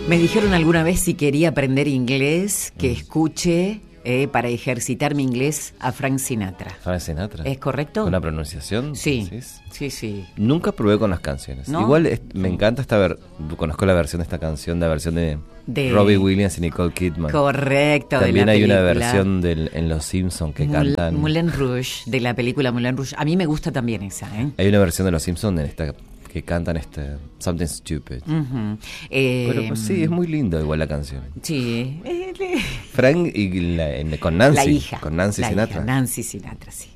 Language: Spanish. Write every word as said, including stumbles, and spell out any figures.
Me dijeron alguna vez si quería aprender inglés, que escuche eh, para ejercitar mi inglés a Frank Sinatra. Frank Sinatra. ¿Es correcto? ¿Con la pronunciación? Sí, ¿Decís? sí, sí. Nunca probé con las canciones. ¿No? Igual es, me encanta esta ver, conozco la versión de esta canción, la versión de, De- Robbie Williams y Nicole Kidman. Correcto. de También la hay una película versión del, en Los Simpsons que Moul- cantan. Moulin Rouge, de la película Moulin Rouge. A mí me gusta también esa, ¿eh? Hay una versión de Los Simpsons en esta que cantan este Something Stupid. Ujú. Eh, Pero pues sí, es muy lindo igual la canción. Sí. Eh, le- Frank y la- en- con Nancy. La hija. Con Nancy la Sinatra. hija, Nancy Sinatra, sí.